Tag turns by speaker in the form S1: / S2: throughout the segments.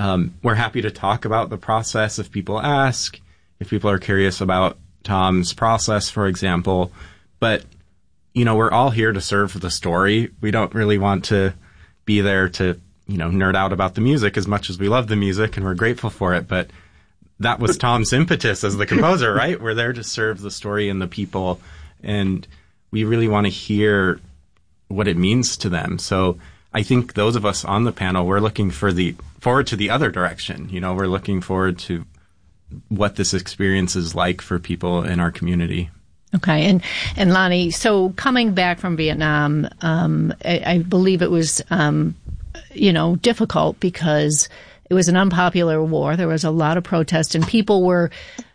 S1: We're happy to talk about the process if people ask, if people are curious about Tom's process, for example. But, we're all here to serve the story. We don't really want to be there to, nerd out about the music as much as we love the music and we're grateful for it. But that was Tom's impetus as the composer, right? We're there to serve the story and the people, and we really want to hear what it means to them. So I think those of us on the panel, we're looking forward to the other direction. We're looking forward to what this experience is like for people in our community.
S2: Okay. And Lonnie, so coming back from Vietnam, I believe it was, difficult because it was an unpopular war. There was a lot of protest, and people were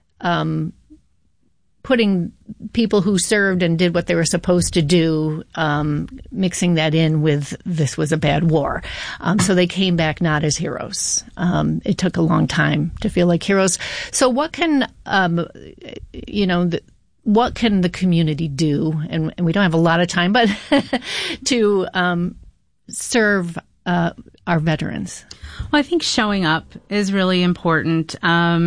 S2: putting people who served and did what they were supposed to do, mixing that in with this was a bad war. So they came back not as heroes. It took a long time to feel like heroes. So what can, what can the community do? And we don't have a lot of time, but to serve our veterans.
S3: Well, I think showing up is really important.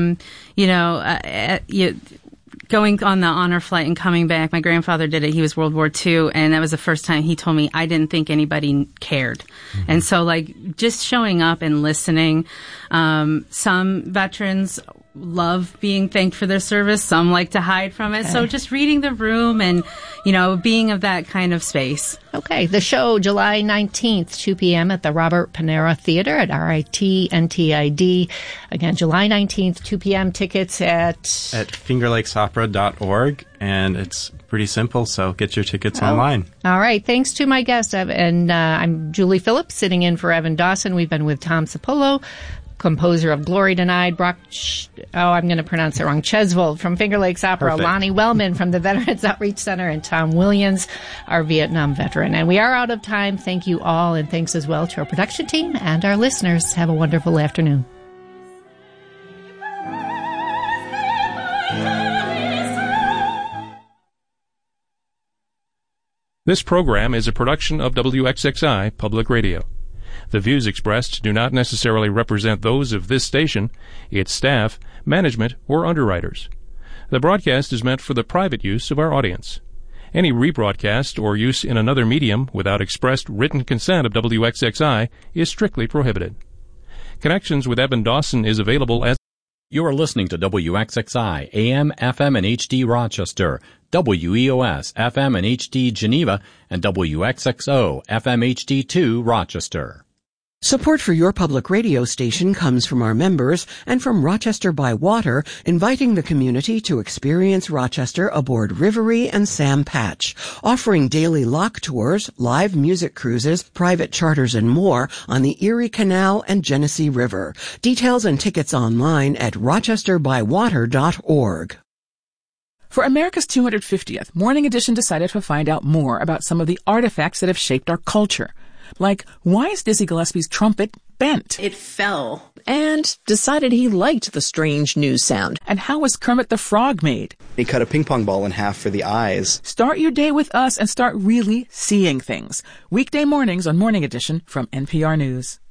S3: Going on the honor flight and coming back, my grandfather did it. He was World War II, and that was the first time he told me I didn't think anybody cared. Mm-hmm. And so, just showing up and listening. Some veterans love being thanked for their service. Some like to hide from it. Okay. So just reading the room and, being of that kind of space.
S2: Okay. The show, July 19th, 2 p.m. at the Robert Panera Theater at RIT-NTID. Again, July 19th, 2 p.m. Tickets at
S1: fingerlakesopera.org. And it's pretty simple, so get your tickets online.
S2: All right. Thanks to my guest. And I'm Julie Phillips, sitting in for Evan Dawson. We've been with Tom Cipolla, composer of Glory Denied, I'm going to pronounce it wrong, Chesvold from Finger Lakes Opera,
S1: Perfect.
S2: Lonnie Wellman from the Veterans Outreach Center, and Tom Williams, our Vietnam veteran. And we are out of time. Thank you all, and thanks as well to our production team and our listeners. Have a wonderful afternoon.
S4: This program is a production of WXXI Public Radio. The views expressed do not necessarily represent those of this station, its staff, management, or underwriters. The broadcast is meant for the private use of our audience. Any rebroadcast or use in another medium without expressed written consent of WXXI is strictly prohibited. Connections with Evan Dawson is available as...
S5: You are listening to WXXI, AM, FM, and HD Rochester, WEOS, FM and HD Geneva, and WXXO, FM HD2 Rochester.
S6: Support for your public radio station comes from our members and from Rochester by Water, inviting the community to experience Rochester aboard Rivery and Sam Patch, offering daily lock tours, live music cruises, private charters, and more on the Erie Canal and Genesee River. Details and tickets online at rochesterbywater.org.
S7: For America's 250th, Morning Edition decided to find out more about some of the artifacts that have shaped our culture. Like, why is Dizzy Gillespie's trumpet bent?
S8: It fell. And decided he liked the strange news sound.
S7: And how was Kermit the Frog made?
S9: He cut a ping pong ball in half for the eyes.
S7: Start your day with us and start really seeing things. Weekday mornings on Morning Edition from NPR News.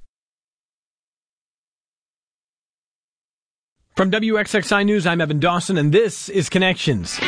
S10: From WXXI News, I'm Evan Dawson, and this is Connections.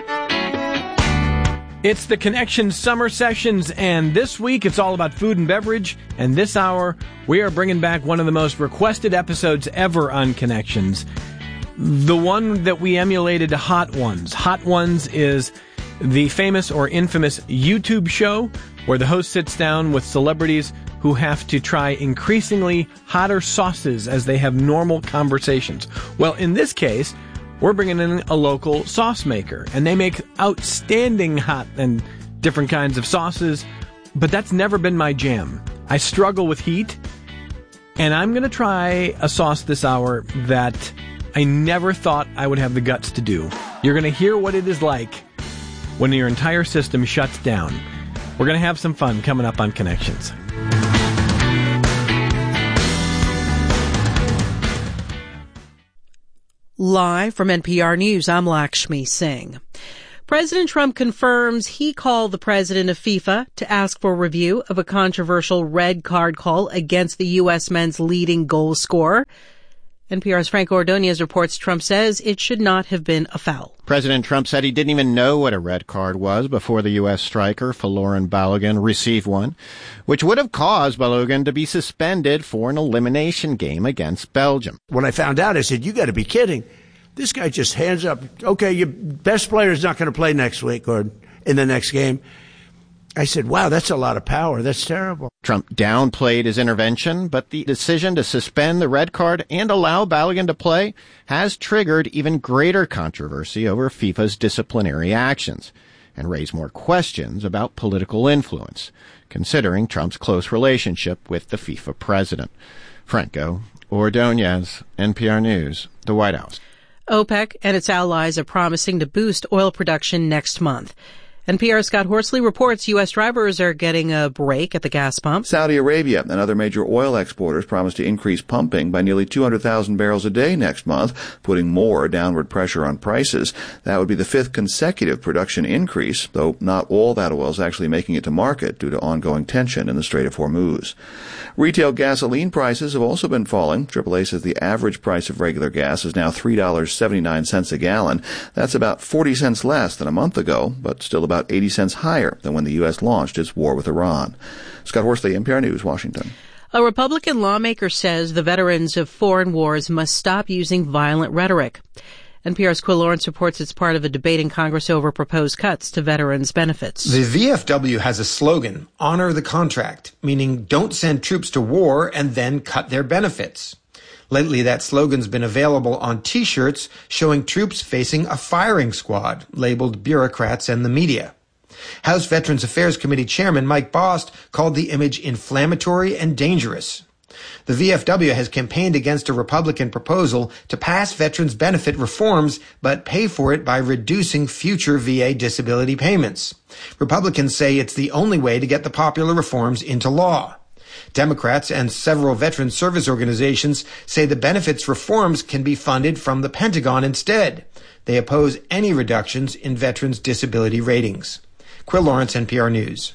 S10: It's the Connections Summer Sessions, and this week it's all about food and beverage, and this hour we are bringing back one of the most requested episodes ever on Connections, the one that we emulated Hot Ones. Hot Ones is the famous or infamous YouTube show where the host sits down with celebrities who have to try increasingly hotter sauces as they have normal conversations. Well, in this case, we're bringing in a local sauce maker, and they make outstanding hot and different kinds of sauces, but that's never been my jam. I struggle with heat, and I'm going to try a sauce this hour that I never thought I would have the guts to do. You're going to hear what it is like when your entire system shuts down. We're going to have some fun coming up on Connections.
S11: Live from NPR News, I'm Lakshmi Singh. President Trump confirms he called the president of FIFA to ask for review of a controversial red card call against the U.S. men's leading goal scorer. NPR's Frank Ordonez reports Trump says it should not have been a foul.
S12: President Trump said he didn't even know what a red card was before the U.S. striker, Folarin Balogun, received one, which would have caused Balogun to be suspended for an elimination game against Belgium.
S13: When I found out, I said, you got to be kidding. This guy just hands up, okay, your best player is not going to play next week or in the next game. I said, wow, that's a lot of power. That's terrible.
S12: Trump downplayed his intervention, but the decision to suspend the red card and allow Balogun to play has triggered even greater controversy over FIFA's disciplinary actions and raised more questions about political influence, considering Trump's close relationship with the FIFA president. Franco Ordonez, NPR News, the White House.
S11: OPEC and its allies are promising to boost oil production next month. NPR's Scott Horsley reports U.S. drivers are getting a break at the gas pump.
S14: Saudi Arabia and other major oil exporters promise to increase pumping by nearly 200,000 barrels a day next month, putting more downward pressure on prices. That would be the fifth consecutive production increase, though not all that oil is actually making it to market due to ongoing tension in the Strait of Hormuz. Retail gasoline prices have also been falling. AAA says the average price of regular gas is now $3.79 a gallon. That's about 40 cents less than a month ago, but still about 80 cents higher than when the U.S. launched its war with Iran. Scott Horsley, NPR News, Washington.
S11: A Republican lawmaker says the veterans of foreign wars must stop using violent rhetoric. NPR's Quill Lawrence reports it's part of a debate in Congress over proposed cuts to veterans' benefits.
S15: The VFW has a slogan, honor the contract, meaning don't send troops to war and then cut their benefits. Lately, that slogan's been available on T-shirts showing troops facing a firing squad, labeled bureaucrats and the media. House Veterans Affairs Committee Chairman Mike Bost called the image inflammatory and dangerous. The VFW has campaigned against a Republican proposal to pass veterans benefit reforms, but pay for it by reducing future VA disability payments. Republicans say it's the only way to get the popular reforms into law. Democrats and several veteran service organizations say the benefits reforms can be funded from the Pentagon instead. They oppose any reductions in veterans' disability ratings. Quill Lawrence, NPR News.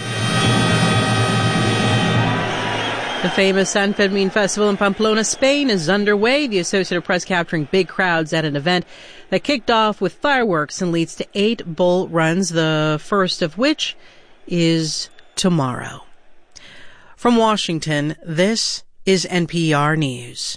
S11: The famous San Fermin Festival in Pamplona, Spain is underway. The Associated Press capturing big crowds at an event that kicked off with fireworks and leads to 8 bull runs, the first of which is tomorrow. From Washington, this is NPR News.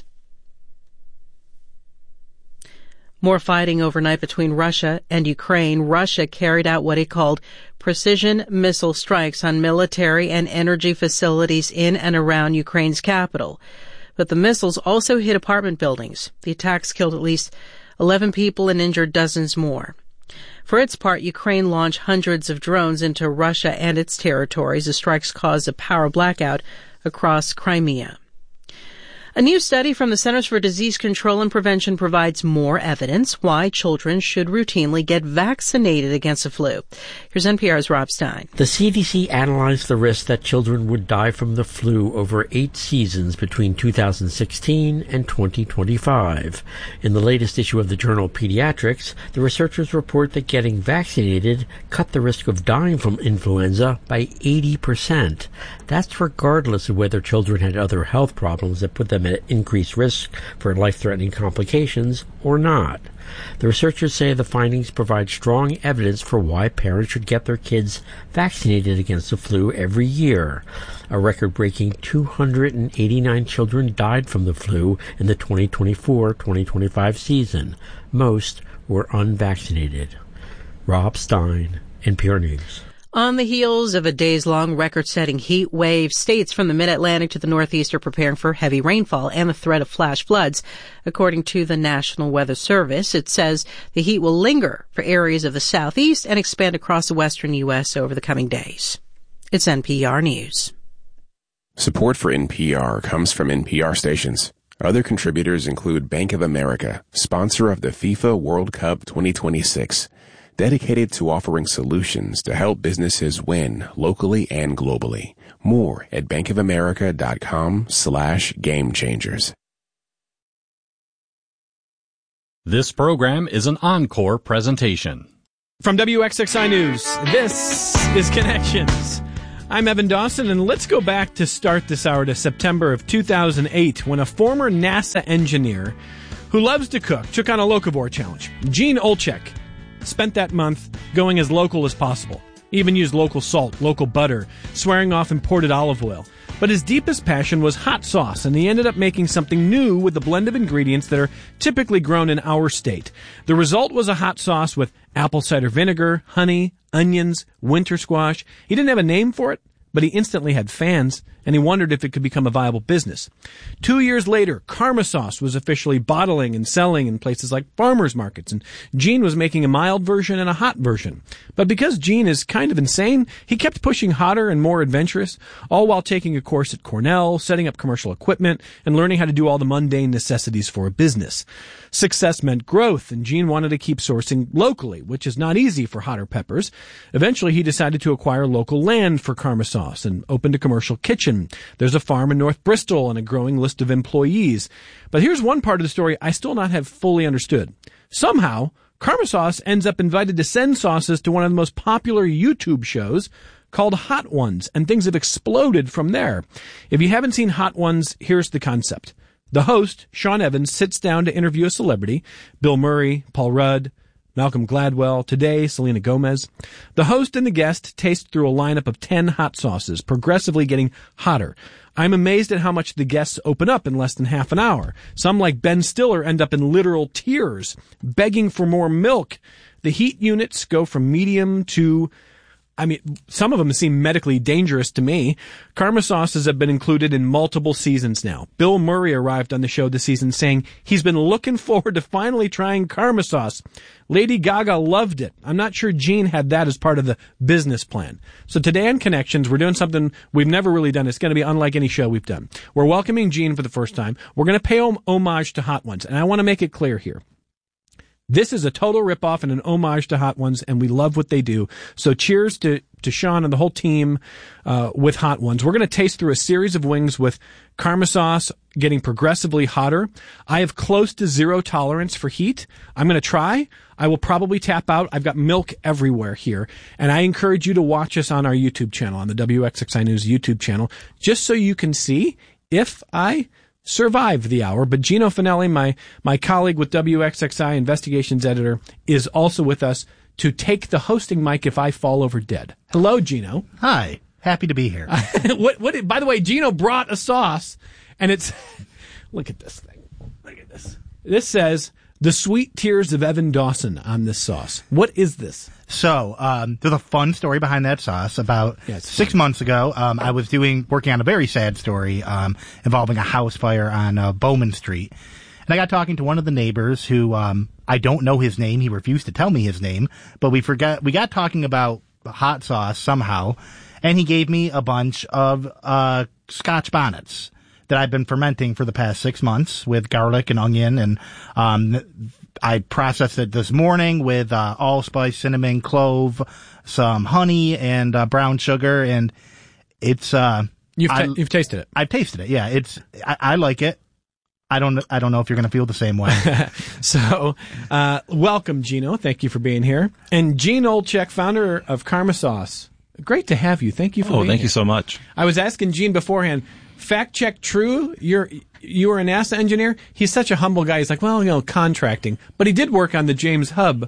S11: More fighting overnight between Russia and Ukraine. Russia carried out what it called precision missile strikes on military and energy facilities in and around Ukraine's capital. But the missiles also hit apartment buildings. The attacks killed at least 11 people and injured dozens more. For its part, Ukraine launched hundreds of drones into Russia and its territories. The strikes caused a power blackout across Crimea. A new study from the Centers for Disease Control and Prevention provides more evidence why children should routinely get vaccinated against the flu. Here's NPR's Rob Stein.
S16: The CDC analyzed the risk that children would die from the flu over 8 seasons between 2016 and 2025. In the latest issue of the journal Pediatrics, the researchers report that getting vaccinated cut the risk of dying from influenza by 80%. That's regardless of whether children had other health problems that put them at increased risk for life-threatening complications or not. The researchers say the findings provide strong evidence for why parents should get their kids vaccinated against the flu every year. A record-breaking 289 children died from the flu in the 2024-2025 season. Most were unvaccinated. Rob Stein, NPR News.
S11: On the heels of a days-long record-setting heat wave, states from the mid-Atlantic to the Northeast are preparing for heavy rainfall and the threat of flash floods. According to the National Weather Service, it says the heat will linger for areas of the Southeast and expand across the western U.S. over the coming days. It's NPR News.
S17: Support for NPR comes from NPR stations. Other contributors include Bank of America, sponsor of the FIFA World Cup 2026. Dedicated to offering solutions to help businesses win locally and globally. More at bankofamerica.com/gamechangers.
S5: This program is an encore presentation.
S10: From WXXI News, this is Connections. I'm Evan Dawson, and let's go back to start this hour to September of 2008, when a former NASA engineer who loves to cook took on a locavore challenge. Gene Olchek spent that month going as local as possible. He even used local salt, local butter, swearing off imported olive oil. But his deepest passion was hot sauce, and he ended up making something new with the blend of ingredients that are typically grown in our state. The result was a hot sauce with apple cider vinegar, honey, onions, winter squash. He didn't have a name for it, but he instantly had fans, and he wondered if it could become a viable business. 2 years later, Karma sauce was officially bottling and selling in places like farmers markets, and Gene was making a mild version and a hot version. But because Gene is kind of insane, he kept pushing hotter and more adventurous, all while taking a course at Cornell, setting up commercial equipment, and learning how to do all the mundane necessities for a business. Success meant growth, and Gene wanted to keep sourcing locally, which is not easy for hotter peppers. Eventually, he decided to acquire local land for Karma sauce and opened a commercial kitchen. There's a farm in North Bristol and a growing list of employees. But here's one part of the story I still not have fully understood. Somehow, Karma sauce ends up invited to send sauces to one of the most popular YouTube shows called Hot Ones, and things have exploded from there. If you haven't seen Hot Ones, here's the concept. The host, Sean Evans, sits down to interview a celebrity, Bill Murray, Paul Rudd, Malcolm Gladwell, today Selena Gomez. The host and the guest taste through a lineup of 10 hot sauces, progressively getting hotter. I'm amazed at how much the guests open up in less than half an hour. Some, like Ben Stiller, end up in literal tears, begging for more milk. The heat units go from medium to, some of them seem medically dangerous to me. Karma sauces have been included in multiple seasons now. Bill Murray arrived on the show this season saying he's been looking forward to finally trying Karma sauce. Lady Gaga loved it. I'm not sure Gene had that as part of the business plan. So today on Connections, we're doing something we've never really done. It's going to be unlike any show we've done. We're welcoming Gene for the first time. We're going to pay homage to Hot Ones, and I want to make it clear here. This is a total ripoff and an homage to Hot Ones, and we love what they do. So cheers to Sean and the whole team with Hot Ones. We're going to taste through a series of wings with Karma sauce getting progressively hotter. I have close to zero tolerance for heat. I'm going to try. I will probably tap out. I've got milk everywhere here. And I encourage you to watch us on our YouTube channel, on the WXXI News YouTube channel, just so you can see if I survive the hour. But Gino Finelli, my colleague with WXXI Investigations Editor, is also with us to take the hosting mic if I fall over dead. Hello, Gino.
S18: Hi. Happy to be here.
S10: What? By the way, Gino brought a sauce, and it's look at this thing. Look at this. This says the sweet tears of Evan Dawson on this sauce. What is this?
S18: So, there's a fun story behind that sauce. About 6 months ago, I was working on a very sad story, involving a house fire on, Bowman Street. And I got talking to one of the neighbors who, I don't know his name. He refused to tell me his name, but we got talking about hot sauce somehow, and he gave me a bunch of, Scotch bonnets that I've been fermenting for the past 6 months with garlic and onion, and I processed it this morning with allspice, cinnamon, clove, some honey, and brown sugar, and it's
S10: you've tasted it.
S18: I've tasted it. Yeah, I like it. I don't know if you're going to feel the same way.
S10: So, welcome, Gino. Thank you for being here. And Gene Olchek, founder of Karma Sauce. Great to have you. Thank you for being here.
S19: Oh, thank you so much.
S10: I was asking Gene beforehand, fact check true, you were a NASA engineer? He's such a humble guy. He's like, well, contracting. But he did work on the James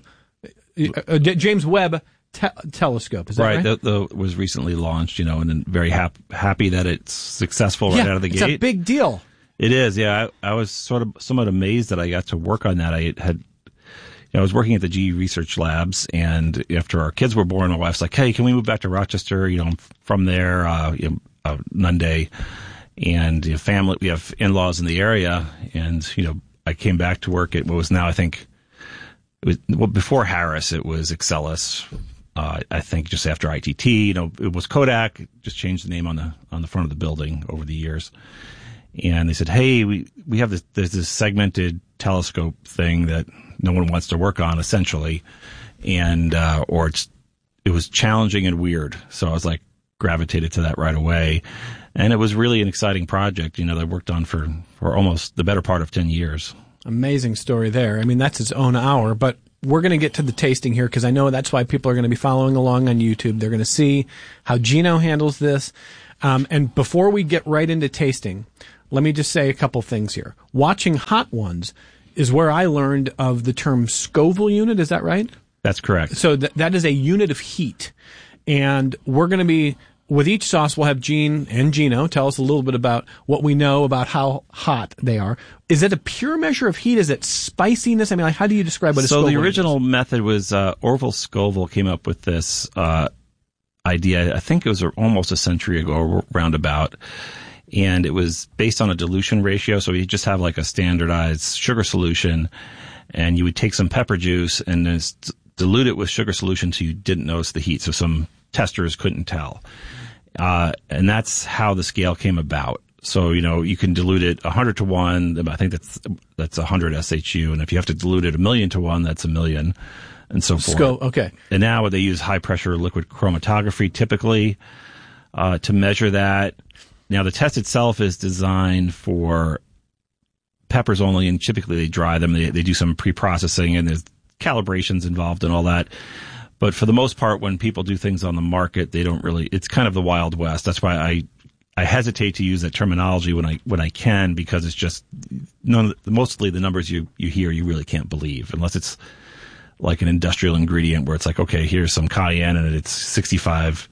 S10: Webb telescope. Is that right?
S19: Right. That was recently launched, and then very happy that it's successful right out of the gate.
S10: It's a big deal.
S19: It is, yeah. I was somewhat amazed that I got to work on that. I was working at the GE Research Labs, and after our kids were born, my wife's like, "Hey, can we move back to Rochester?" I'm from there, Nunde, and family. We have in-laws in the area, and I came back to work at what was now, I think, before Harris, it was Excelis. I think just after ITT, it was Kodak. Just changed the name on the front of the building over the years. And they said, "Hey, we have there's this segmented telescope thing that no one wants to work on, essentially, and it was challenging and weird." So I was like, gravitated to that right away, and it was really an exciting project. That I worked on for almost the better part of 10 years.
S10: Amazing story there. I mean, that's its own hour, but we're going to get to the tasting here because I know that's why people are going to be following along on YouTube. They're going to see how Gino handles this. And before we get right into tasting, let me just say a couple things here. Watching Hot Ones is where I learned of the term Scoville unit. Is that right?
S19: That's correct.
S10: So that is a unit of heat. And we're going to be, with each sauce, we'll have Gene and Gino tell us a little bit about what we know about how hot they are. Is it a pure measure of heat? Is it spiciness? I mean, like, how do you describe what a Scoville
S19: So the original method was Orville Scoville came up with this idea. I think it was almost a century ago, roundabout. And it was based on a dilution ratio. So you just have like a standardized sugar solution, and you would take some pepper juice and then dilute it with sugar solution so you didn't notice the heat. So some testers couldn't tell. And that's how the scale came about. So, you can dilute it 100 to 1. I think that's 100 SHU. And if you have to dilute it 1,000,000 to 1, that's 1,000,000 and so forth.
S10: Okay.
S19: And now they use high pressure liquid chromatography typically to measure that. Now, the test itself is designed for peppers only, and typically they dry them. They do some pre-processing, and there's calibrations involved and all that. But for the most part, when people do things on the market, they don't really. It's kind of the Wild West. That's why I hesitate to use that terminology when I can, because it's just mostly the numbers you hear you really can't believe unless it's like an industrial ingredient where it's like, okay, here's some cayenne and it's 65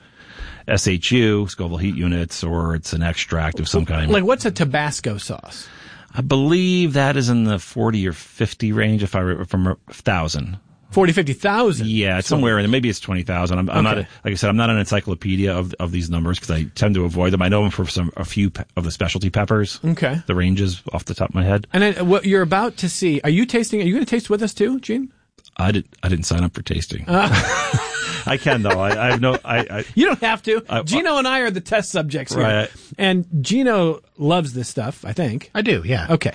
S19: SHU, Scoville heat units, or it's an extract of some kind.
S10: Like, what's a Tabasco sauce?
S19: I believe that is in the 40 or 50 range, if I remember, from 1,000.
S10: 40, 50,000?
S19: Yeah, it's somewhere in there. Maybe it's 20,000. I'm not, like I said, I'm not an encyclopedia of these numbers because I tend to avoid them. I know them for a few of the specialty peppers.
S10: Okay.
S19: The ranges off the top of my head.
S10: And then what you're about to see, are you going to taste with us too, Gene?
S19: I didn't sign up for tasting. I can though. I have no.
S10: You don't have to. Gino and I are the test subjects here,
S19: right.
S10: And Gino loves this stuff. I think
S18: I do. Yeah.
S10: Okay.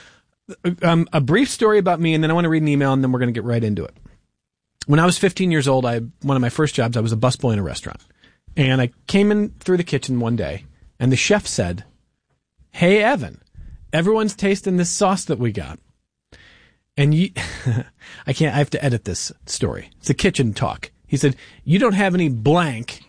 S10: A brief story about me, and then I want to read an email, and then we're going to get right into it. When I was 15 years old, one of my first jobs, I was a busboy in a restaurant, and I came in through the kitchen one day, and the chef said, "Hey, Evan, everyone's tasting this sauce that we got." And I have to edit this story. It's a kitchen talk. He said, "You don't have any blank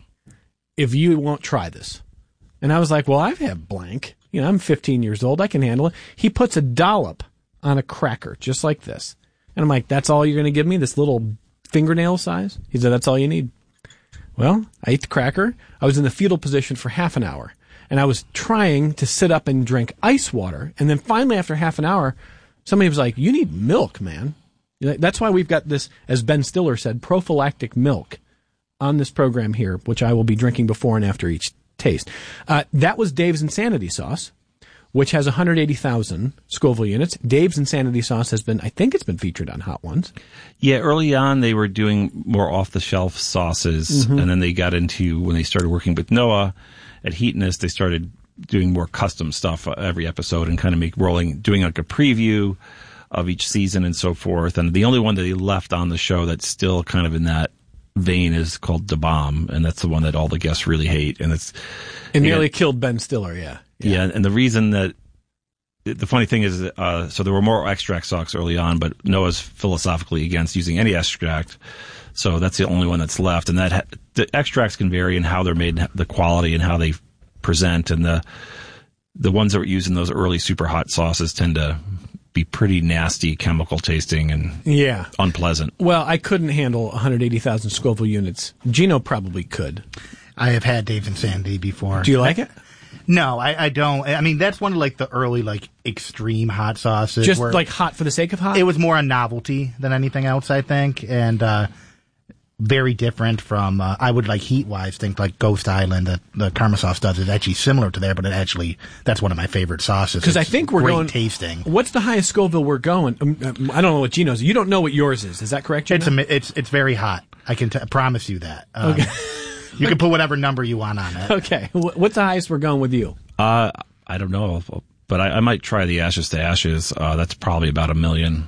S10: if you won't try this." And I was like, well, I have blank. I'm 15 years old. I can handle it. He puts a dollop on a cracker just like this. And I'm like, that's all you're going to give me? This little fingernail size? He said, that's all you need. Well, I ate the cracker. I was in the fetal position for half an hour. And I was trying to sit up and drink ice water. And then finally, after half an hour, somebody was like, you need milk, man. That's why we've got this, as Ben Stiller said, prophylactic milk on this program here, which I will be drinking before and after each taste. That was Dave's Insanity Sauce, which has 180,000 Scoville units. Dave's Insanity Sauce I think it's been featured on Hot Ones.
S19: Yeah, early on they were doing more off-the-shelf sauces, and then they got into, when they started working with Noah at Heatonist, they started doing more custom stuff every episode and kind of doing like a preview of each season and so forth. And the only one that he left on the show that's still kind of in that vein is called Da Bomb, and that's the one that all the guests really hate. And it
S10: nearly killed Ben Stiller, yeah.
S19: Yeah, and the reason that the funny thing is, so there were more extract sauce early on, but Noah's philosophically against using any extract, so that's the only one that's left. And the extracts can vary in how they're made, the quality, and how they present, and the ones that were used in those early super hot sauces tend to be pretty nasty, chemical tasting, and unpleasant.
S10: Well, I couldn't handle 180,000 Scoville units. Gino probably could.
S18: I have had Dave's Insanity before.
S10: Do you like it?
S18: No, I don't. I mean, that's one of like the early like extreme hot sauces.
S10: Just like hot for the sake of hot?
S18: It was more a novelty than anything else, I think, and very different from, I would like heat-wise think like Ghost Island, the Karma sauce does is actually similar to there, but that's one of my favorite sauces.
S10: Because I think we're
S18: great
S10: going
S18: tasting.
S10: What's the highest Scoville we're going? I don't know what Gino's. You don't know what yours is. Is that correct, Gino?
S18: It's very hot. I can promise you that.
S10: Okay.
S18: You can put whatever number you want on it.
S10: Okay. What's the highest we're going with you?
S19: I don't know, but I might try the Ashes to Ashes. That's probably about 1 million.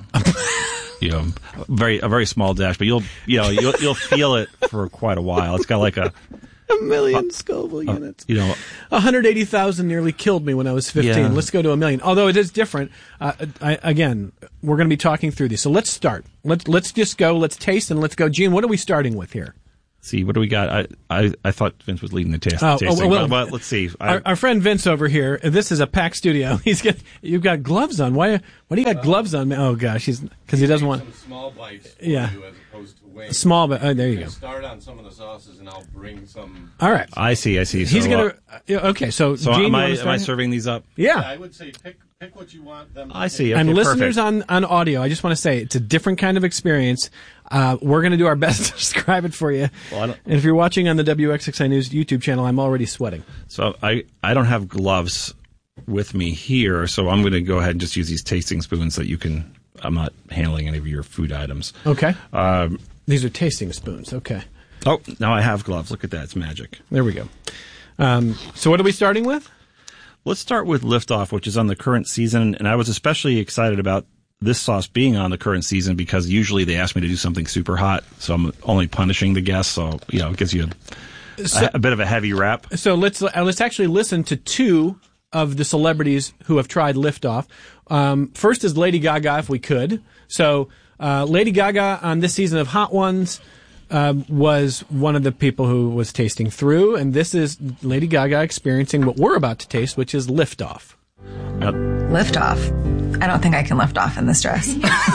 S19: A very small dash, but you'll feel it for quite a while. It's got like
S10: 1 million Scoville units.
S19: 180,000
S10: nearly killed me when I was 15.
S19: Yeah.
S10: Let's go to 1 million. Although it is different. Again, we're going to be talking through these. So let's start. Let's just go. Let's taste and let's go. Gene, what are we starting with here?
S19: See, what do we got? I thought Vince was leading the tasting, but let's see.
S10: Our friend Vince over here. This is a packed studio. You've got gloves on. Why do you got gloves on? Oh gosh, because he doesn't want
S20: some small bites. For
S10: yeah,
S20: you as opposed to wings.
S10: Small, but there you go.
S20: Start on some of the sauces, and I'll bring some.
S10: All right,
S19: I see.
S10: He's
S19: so,
S10: gonna. Okay, so Gene,
S19: am I serving these up?
S10: Yeah,
S20: I would say pick what you want them to
S19: I see.
S10: And
S19: okay,
S10: listeners
S19: perfect.
S10: on audio, I just want to say it's a different kind of experience. We're going to do our best to describe it for you. And if you're watching on the WXXI News YouTube channel, I'm already sweating.
S19: So I don't have gloves with me here, so I'm going to go ahead and just use these tasting spoons so that you can. I'm not handling any of your food items.
S10: Okay. These are tasting spoons. Okay.
S19: Oh, now I have gloves. Look at that. It's magic.
S10: There we go. So what are we starting with?
S19: Let's start with Liftoff, which is on the current season, and I was especially excited about this sauce being on the current season because usually they ask me to do something super hot, so I'm only punishing the guests, so it gives you a bit of a heavy rap.
S10: So let's actually listen to two of the celebrities who have tried Liftoff. First is Lady Gaga, if we could. So Lady Gaga on this season of Hot Ones was one of the people who was tasting through, and this is Lady Gaga experiencing what we're about to taste, which is Liftoff.
S21: Liftoff? I don't think I can lift off in this dress.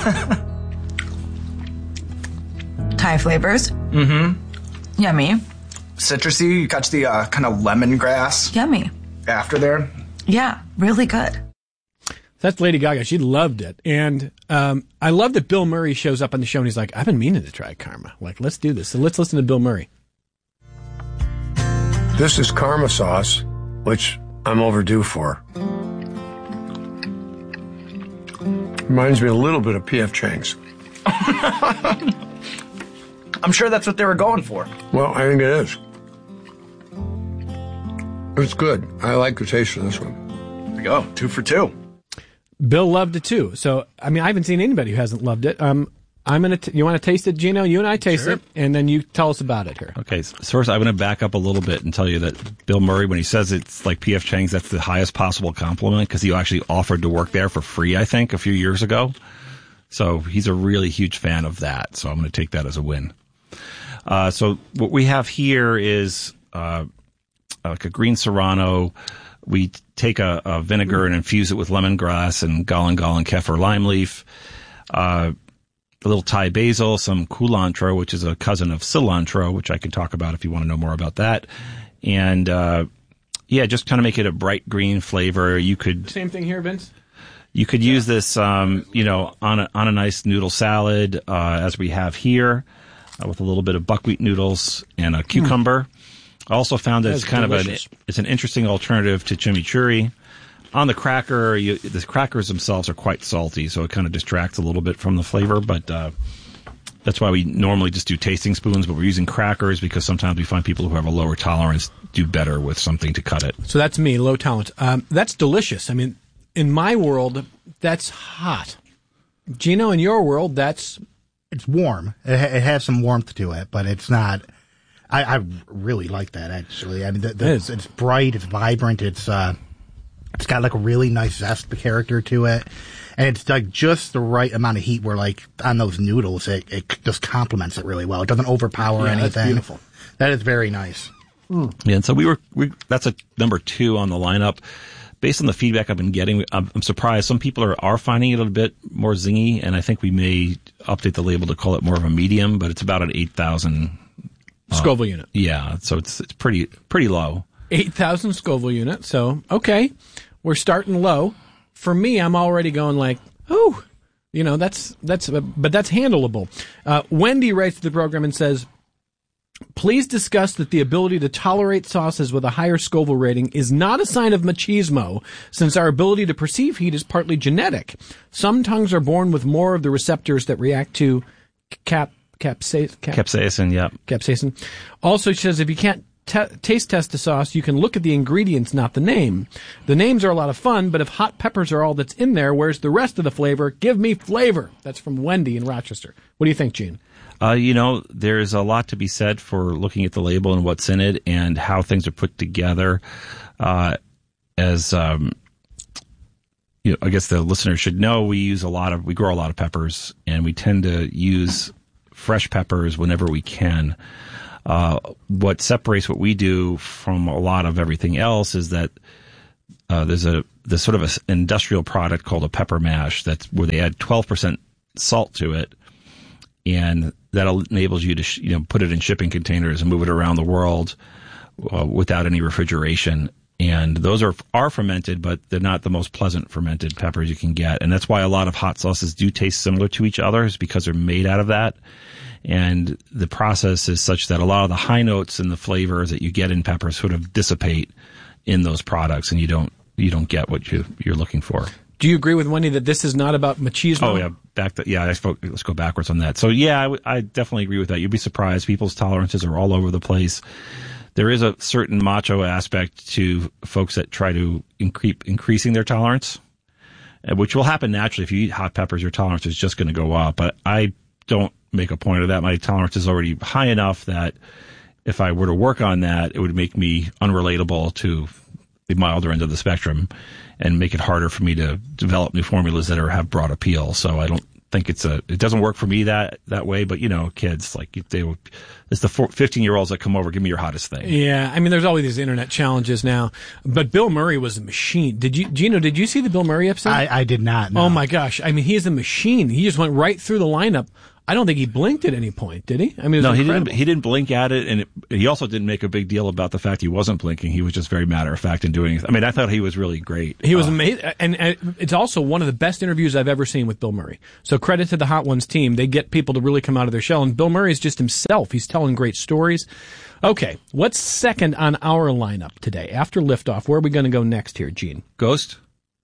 S21: Thai flavors.
S22: Mm-hmm.
S21: Yummy.
S22: Citrusy. You catch the kind of lemongrass.
S21: Yummy.
S22: After there.
S21: Yeah, really good.
S10: That's Lady Gaga. She loved it. And I love that Bill Murray shows up on the show and he's like, I've been meaning to try Karma. Like, let's do this. So let's listen to Bill Murray.
S23: This is Karma sauce, which I'm overdue for. Reminds me a little bit of P.F. Chang's.
S22: I'm sure that's what they were going for.
S23: Well, I think it is. It's good. I like the taste of this one.
S22: There we go. 2 for 2.
S10: Bill loved it too. So, I mean, I haven't seen anybody who hasn't loved it. You want to taste it, Gino? You and I taste it, and then you tell us about it here.
S19: Okay, so first I'm going to back up a little bit and tell you that Bill Murray, when he says it's like P.F. Chang's, that's the highest possible compliment because he actually offered to work there for free, I think, a few years ago. So he's a really huge fan of that. So I'm going to take that as a win. So what we have here is like a green serrano. We take a vinegar and infuse it with lemongrass and galangal and kaffir lime leaf. A little Thai basil, some culantro, which is a cousin of cilantro, which I can talk about if you want to know more about that. And, just kind of make it a bright green flavor. You could...
S10: Same thing here, Vince?
S19: You could use this, on a nice noodle salad, as we have here, with a little bit of buckwheat noodles and a cucumber. I also found that it's kind delicious. It's an interesting alternative to chimichurri. On the cracker, the crackers themselves are quite salty, so it kind of distracts a little bit from the flavor, but that's why we normally just do tasting spoons, but we're using crackers because sometimes we find people who have a lower tolerance do better with something to cut it.
S10: So that's me, low tolerance. That's delicious. I mean, in my world, that's hot. Gino, in your world, it's
S18: warm. It has some warmth to it, but it's not... I really like that, actually. I mean, it's bright, it's vibrant, it's got like a really nice zest character to it, and it's like just the right amount of heat where like on those noodles it just complements it really well. It doesn't overpower anything.
S10: That's beautiful.
S18: That is very nice.
S19: Yeah, and so that's a number 2 on the lineup. Based on the feedback I've been getting, I'm surprised. Some people are finding it a bit more zingy, and I think we may update the label to call it more of a medium, but it's about an 8,000
S10: Scoville unit.
S19: Yeah, so it's pretty low.
S10: 8,000 Scoville unit. So, okay, we're starting low. For me, I'm already going like, oh, but that's handleable. Wendy writes to the program and says, please discuss that the ability to tolerate sauces with a higher Scoville rating is not a sign of machismo, since our ability to perceive heat is partly genetic. Some tongues are born with more of the receptors that react to capsaicin.
S19: Yeah.
S10: Capsaicin. Also, she says if you can't taste test the sauce, you can look at the ingredients, not the name. The names are a lot of fun, but if hot peppers are all that's in there, where's the rest of the flavor? Give me flavor. That's from Wendy in Rochester. What do you think, Gene?
S19: There's a lot to be said for looking at the label and what's in it and how things are put together. I guess the listener should know we grow a lot of peppers, and we tend to use fresh peppers whenever we can. What separates what we do from a lot of everything else is that there's sort of an industrial product called a pepper mash that's where they add 12% salt to it, and that enables you to put it in shipping containers and move it around the world without any refrigeration. And those are fermented, but they're not the most pleasant fermented peppers you can get. And that's why a lot of hot sauces do taste similar to each other, is because they're made out of that. And the process is such that a lot of the high notes and the flavors that you get in peppers sort of dissipate in those products, and you don't get what you're looking for.
S10: Do you agree with Wendy that this is not about machismo?
S19: Oh yeah, let's go backwards on that. So yeah, I definitely agree with that. You'd be surprised. People's tolerances are all over the place. There is a certain macho aspect to folks that try to increasing their tolerance, which will happen naturally. If you eat hot peppers, your tolerance is just going to go up. But I don't make a point of that. My tolerance is already high enough that if I were to work on that, it would make me unrelatable to the milder end of the spectrum and make it harder for me to develop new formulas that have broad appeal. So I don't think it doesn't work for me that way, but kids, it's the 15-year-olds that come over, give me your hottest thing.
S10: Yeah, I mean, there's always these internet challenges now, but Bill Murray was a machine. Gino, did you see the Bill Murray episode?
S18: I did not, no.
S10: Oh my gosh. I mean, he is a machine. He just went right through the lineup. I don't think he blinked at any point, did he? I mean,
S19: no, he didn't blink at it, and he also didn't make a big deal about the fact he wasn't blinking. He was just very matter of fact in doing it. I mean, I thought he was really great.
S10: He was amazing, and it's also one of the best interviews I've ever seen with Bill Murray. So credit to the Hot Ones team. They get people to really come out of their shell, and Bill Murray is just himself. He's telling great stories. Okay, what's second on our lineup today? After liftoff, where are we going to go next here, Gene?
S19: Ghost?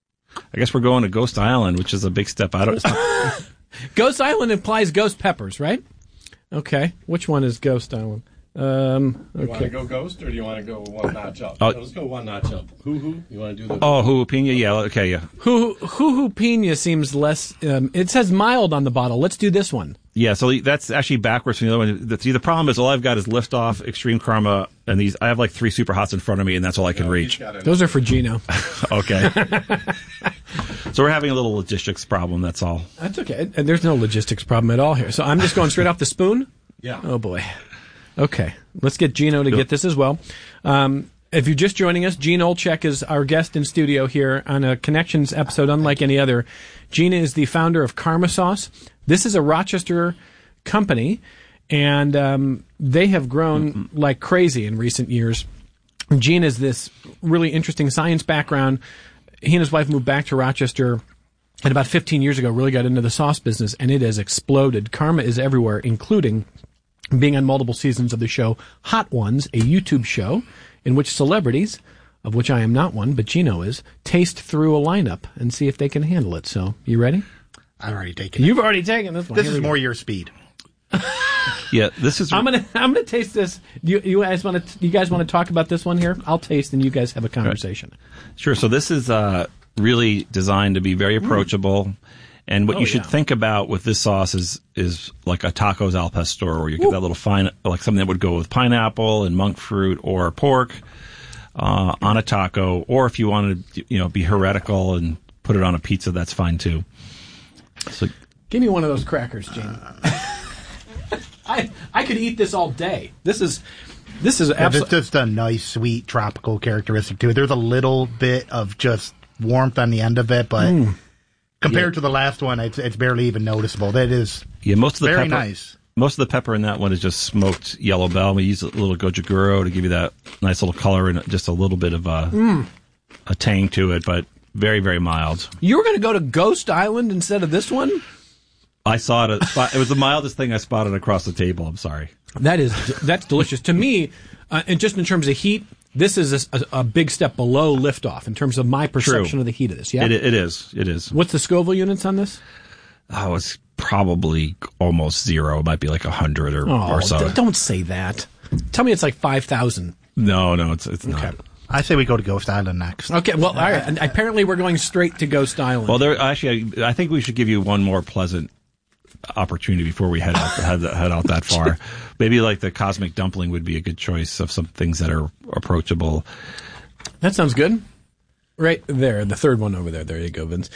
S19: I guess we're going to Ghost Island, which is a big step out of it.
S10: Ghost Island implies ghost peppers, right? Okay. Which one is Ghost Island? Okay.
S20: You want to go ghost, or do you want to go one notch up? Let's go one notch up. Hoo-hoo? You want to do the...
S19: Oh, Hoo-hoo Pina? Yeah, okay, yeah.
S10: Hoo-hoo Pina seems less... it says mild on the bottle. Let's do this one.
S19: Yeah, so that's actually backwards from the other one. The problem is all I've got is Liftoff, Extreme Karma, and these. I have like 3 Super Hots in front of me, and that's all I can reach.
S10: Those are for Gino.
S19: Okay. So we're having a little logistics problem, that's all.
S10: That's okay. And there's no logistics problem at all here. So I'm just going straight off the spoon?
S20: Yeah.
S10: Oh, boy. Okay. Let's get Gino to get this as well. If you're just joining us, Gene Olczek is our guest in studio here on a Connections episode unlike any other. Gina is the founder of Karma Sauce. This is a Rochester company, and they have grown like crazy in recent years. Gene has this really interesting science background. He and his wife moved back to Rochester, and about 15 years ago really got into the sauce business, and it has exploded. Karma is everywhere, including being on multiple seasons of the show Hot Ones, a YouTube show in which celebrities, of which I am not one, but Gino is, taste through a lineup and see if they can handle it. So, you ready?
S18: I've already taken it.
S10: You've already taken this one.
S18: This is more your speed.
S19: Yeah, this is.
S10: I'm gonna taste this. You guys want to talk about this one here? I'll taste, and you guys have a conversation.
S19: Right. Sure. So this is really designed to be very approachable, and what you should think about with this sauce is like a tacos al pastor, where you get that little fine, like something that would go with pineapple and monk fruit or pork on a taco, or if you wanted to, be heretical and put it on a pizza, that's fine too. So,
S10: give me one of those crackers, Gene. I could eat this all day. This is
S18: absolutely just a nice, sweet, tropical characteristic to it. There's a little bit of just warmth on the end of it, but compared to the last one, it's barely even noticeable. That is
S19: most of the
S18: very
S19: pepper,
S18: nice.
S19: Most of the pepper in that one is just smoked yellow bell. We use a little gojaguro to give you that nice little color and just a little bit of a tang to it, but very, very mild.
S10: You were going to go to Ghost Island instead of this one?
S19: I saw it. It was the mildest thing I spotted across the table. I'm sorry.
S10: That's delicious. To me, and just in terms of heat, this is a big step below Liftoff in terms of my perception of the heat of this. Yeah,
S19: it is. It is.
S10: What's the Scoville units on this?
S19: Oh, it's probably almost 0. It might be like 100 or so.
S10: Don't say that. Tell me it's like 5,000.
S19: No, it's not.
S18: I say we go to Ghost Island next.
S10: Okay, well, all right. And apparently we're going straight to Ghost Island.
S19: Well, I think we should give you one more pleasant opportunity before we head out that far. Maybe like the Cosmic Dumpling would be a good choice of some things that are approachable.
S10: That sounds good. Right there, the third one over there. There you go, Vince.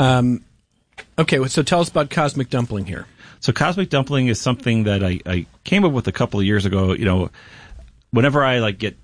S10: Okay, so tell us about Cosmic Dumpling here.
S19: So Cosmic Dumpling is something that I came up with a couple of years ago. You know, whenever I get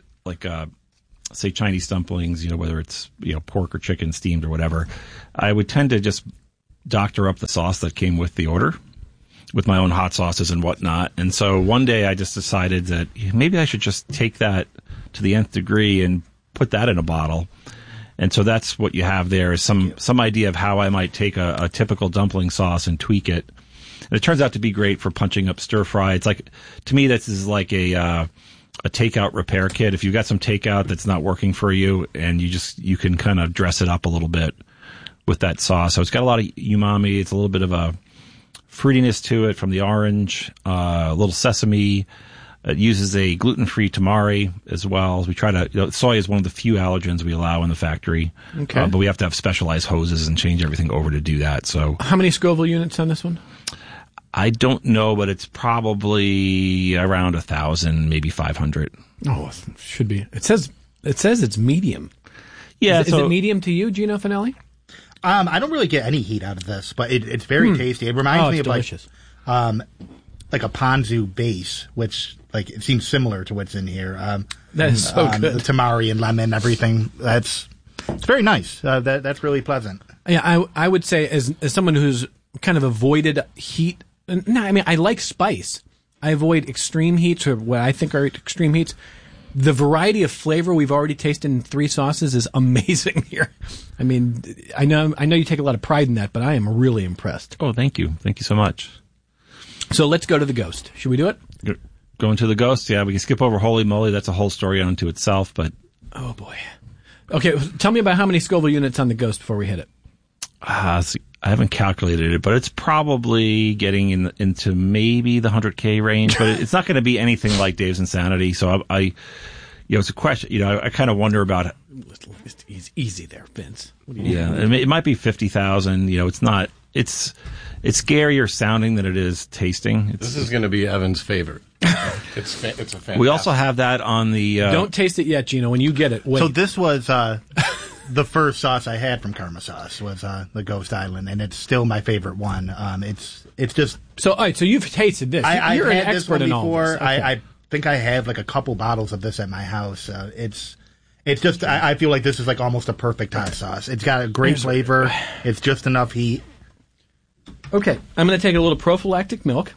S19: say Chinese dumplings, you know, whether it's, you know, pork or chicken steamed or whatever, I would tend to just doctor up the sauce that came with the order with my own hot sauces and whatnot. And so one day I just decided that maybe I should just take that to the nth degree and put that in a bottle. And so that's what you have there is some idea of how I might take a typical dumpling sauce and tweak it. And it turns out to be great for punching up stir fry. It's like, to me, this is like a takeout repair kit. If you've got some takeout that's not working for you, and you can kind of dress it up a little bit with that sauce. So it's got a lot of umami. It's a little bit of a fruitiness to it from the orange, a little sesame. It uses a gluten-free tamari as well. We try to, soy is one of the few allergens we allow in the factory.
S10: Okay.
S19: But we have to have specialized hoses and change everything over to do that. So
S10: how many Scoville units on this one?
S19: I don't know, but it's probably around 1,000, maybe 500.
S10: Oh, it should be. It says it's medium.
S19: Yeah.
S10: Is it medium to you, Gino Finelli?
S18: I don't really get any heat out of this, but it's very tasty. It reminds me of
S10: delicious.
S18: like a ponzu base, which like it seems similar to what's in here.
S10: That is so good.
S18: The tamari and lemon, everything. It's very nice. That's really pleasant.
S10: Yeah, I would say as someone who's kind of avoided heat. No, I mean I like spice. I avoid extreme heats or what I think are extreme heats. The variety of flavor we've already tasted in 3 sauces is amazing here. I mean, I know you take a lot of pride in that, but I am really impressed.
S19: Oh, thank you. Thank you so much.
S10: So let's go to the Ghost. Should we do it?
S19: Going to the Ghost? Yeah, we can skip over Holy Moly. That's a whole story unto itself, but...
S10: Oh, boy. Okay, tell me about how many Scoville units on the Ghost before we hit it.
S19: I haven't calculated it, but it's probably getting into maybe the 100K range, but it's not going to be anything like Dave's Insanity. So it's a question. I kind of wonder about.
S10: It's easy there, Vince.
S19: It might be 50,000. It's not. It's scarier sounding than it is tasting.
S20: This is going to be Evan's favorite. It's a fantastic.
S19: We also have that on the.
S10: Don't taste it yet, Gino. When you get it, wait.
S18: So this was. The first sauce I had from Karma Sauce was the Ghost Island, and it's still my favorite one. It's just
S10: so. All right, so you've tasted this. You're an expert in all this. Okay.
S18: I think I have like a couple bottles of this at my house. It's just I feel like this is like almost a perfect hot sauce. It's got a great flavor. It's just enough heat.
S10: Okay, I'm going to take a little prophylactic milk,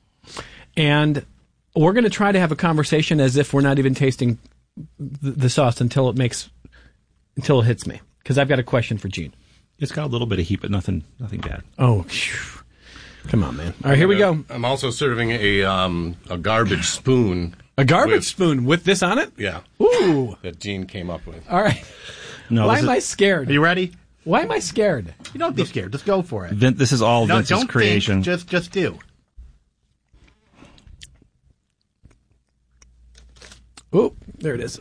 S10: and we're going to try to have a conversation as if we're not even tasting the sauce until it hits me, because I've got a question for Gene.
S19: It's got a little bit of heat, but nothing bad.
S10: Oh, come on, man! All right, here we go.
S20: I'm also serving a garbage spoon.
S10: A garbage spoon with this on it?
S20: Yeah.
S10: Ooh,
S20: that Gene came up with.
S10: All right.
S19: No,
S10: why am I scared?
S18: Are you ready?
S10: Why am I scared?
S18: You don't be scared. Just go for it.
S19: This is all Vince's creation.
S18: Just do.
S10: Oh, there it is.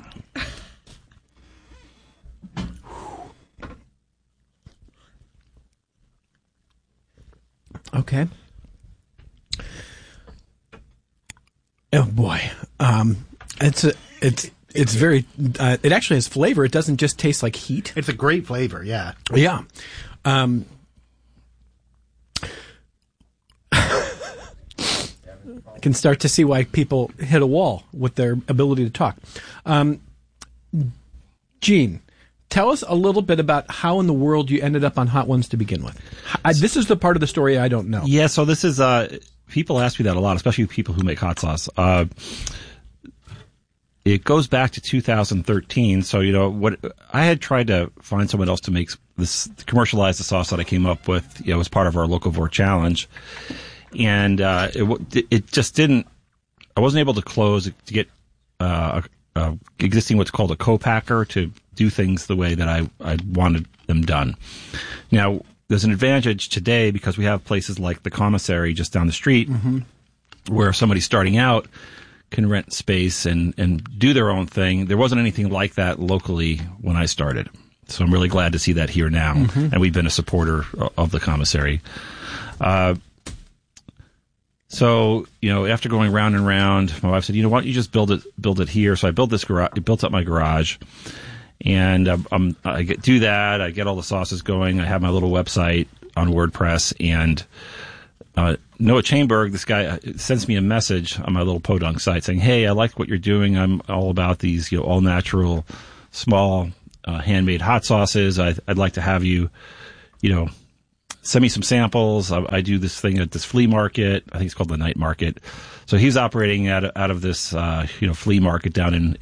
S10: Okay. Oh boy, it's very. It actually has flavor. It doesn't just taste like heat.
S18: It's a great flavor. Yeah.
S10: Yeah. I can start to see why people hit a wall with their ability to talk. Gene, tell us a little bit about how in the world you ended up on Hot Ones to begin with. This is the part of the story I don't know.
S19: Yeah, so this is, people ask me that a lot, especially people who make hot sauce. It goes back to 2013. So, what I had tried to find someone else to make this, to commercialize the sauce that I came up with, as part of our Locavore challenge. And, it just didn't, I wasn't able to close to get, existing what's called a co-packer to do things the way that I wanted them done. Now, there's an advantage today because we have places like the Commissary just down the street where somebody starting out can rent space and do their own thing. There wasn't anything like that locally when I started. So I'm really glad to see that here now. And we've been a supporter of the commissary. So, after going round and round, my wife said, why don't you just build it here? So I built up my garage. And I do that. I get all the sauces going. I have my little website on WordPress. And Noah Chainberg, this guy, sends me a message on my little Podunk site saying, hey, I like what you're doing. I'm all about these all-natural, small, handmade hot sauces. I'd like to have you, send me some samples. I do this thing at this flea market. I think it's called the Night Market. So he's operating out of this, flea market down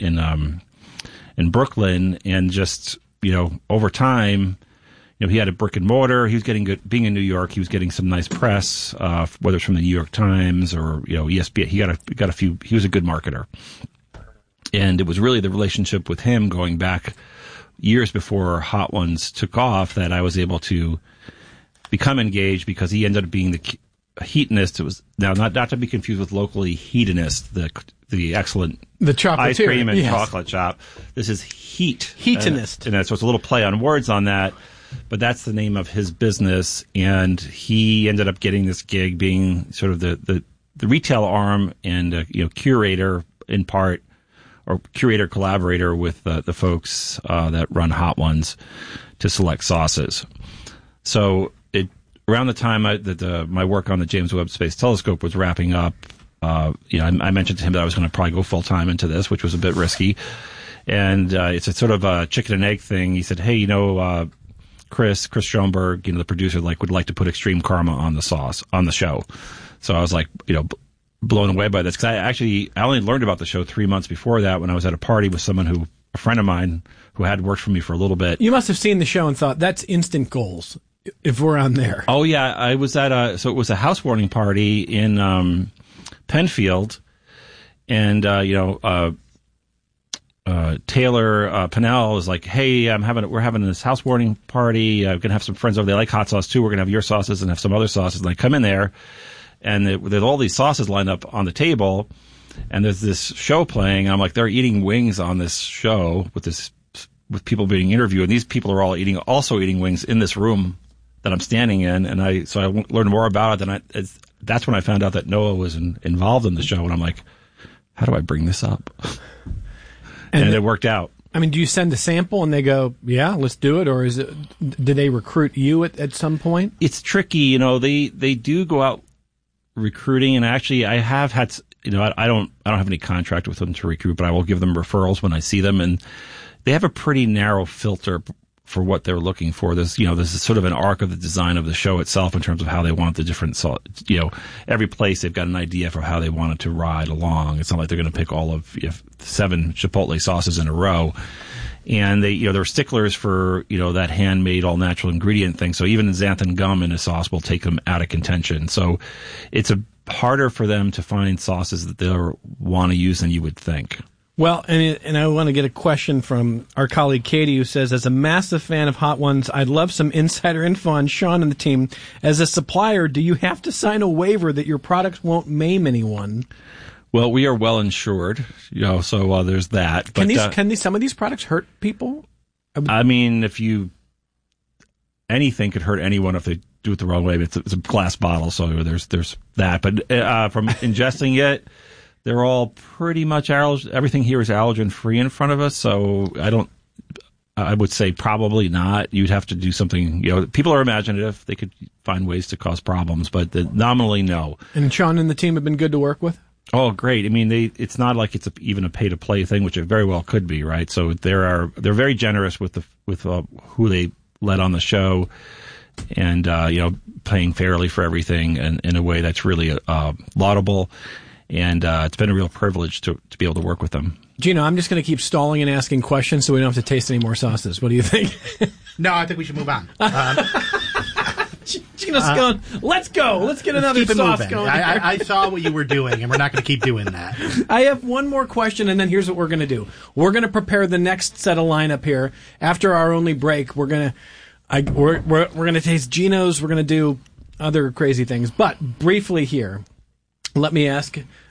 S19: in Brooklyn, and just, over time, he had a brick and mortar. He was getting good, being in New York. He was getting some nice press, whether it's from the New York Times or, ESPN. He got a few, he was a good marketer. And it was really the relationship with him going back years before Hot Ones took off that I was able to become engaged, because he ended up being the Heatonist. It was now not to be confused with locally Heatonist, the excellent ice cream and chocolate shop. This is Heatonist, and so it's a little play on words on that. But that's the name of his business, and he ended up getting this gig, being sort of the retail arm and curator in part, or curator collaborator with the folks that run Hot Ones to select sauces. So around the time that my work on the James Webb Space Telescope was wrapping up, I mentioned to him that I was going to probably go full time into this, which was a bit risky. And it's a sort of a chicken and egg thing. He said, "Hey, Chris Schoenberg, the producer, would like to put Extreme Karma on the show." So I was like, blown away by this, because I only learned about the show 3 months before that when I was at a party with a friend of mine who had worked for me for a little bit.
S10: You must have seen the show and thought, that's instant goals if we're on there.
S19: Oh yeah, I was at it was a housewarming party in Penfield, and Taylor Pennell was like, "Hey, we're having this housewarming party. I'm gonna have some friends over. They like hot sauce too. We're gonna have your sauces and have some other sauces." And I come in there, and there's all these sauces lined up on the table, and there's this show playing. And I'm like, they're eating wings on this show with people being interviewed, and these people are all also eating wings in this room that I'm standing in. And I learned more about it. That's when I found out that Noah was involved in the show, and I'm like, how do I bring this up? And it worked out.
S10: I mean, do you send a sample and they go, yeah, let's do it? Or do they recruit you at some point?
S19: It's tricky. They do go out recruiting, and actually I have had, I don't have any contract with them to recruit, but I will give them referrals when I see them, and they have a pretty narrow filter for what they're looking for. There's is sort of an arc of the design of the show itself in terms of how they want the different, every place they've got an idea for how they want it to ride along. It's not like they're going to pick all of 7 Chipotle sauces in a row. And they're sticklers for, that handmade all natural ingredient thing. So even xanthan gum in a sauce will take them out of contention. So it's harder for them to find sauces that they'll want to use than you would think.
S10: Well, and I want to get a question from our colleague Katie, who says, as a massive fan of Hot Ones, I'd love some insider info on Sean and the team. As a supplier, do you have to sign a waiver that your products won't maim anyone?
S19: Well, we are well insured, so there's that.
S10: Can some of these products hurt people?
S19: I mean, anything could hurt anyone if they do it the wrong way. It's a glass bottle, so there's that. But from ingesting it, they're all pretty much everything here is allergen free in front of us. So I would say probably not. You'd have to do something. People are imaginative; they could find ways to cause problems, but nominally no.
S10: And Sean and the team have been good to work with.
S19: Oh, great! I mean, it's not like it's even a pay-to-play thing, which it very well could be, right? So they're very generous with who they let on the show, and paying fairly for everything, and in a way that's really laudable. And it's been a real privilege to be able to work with them.
S10: Gino, I'm just going to keep stalling and asking questions so we don't have to taste any more sauces. What do you think?
S18: No, I think we should move on.
S10: Gino's going, let's go. Let's get another sauce going.
S18: I saw what you were doing, and we're not going to keep doing that.
S10: I have one more question, and then here's what we're going to do. We're going to prepare the next set of lineup here. After our only break, we're going to taste Gino's. We're going to do other crazy things. But briefly here, let me ask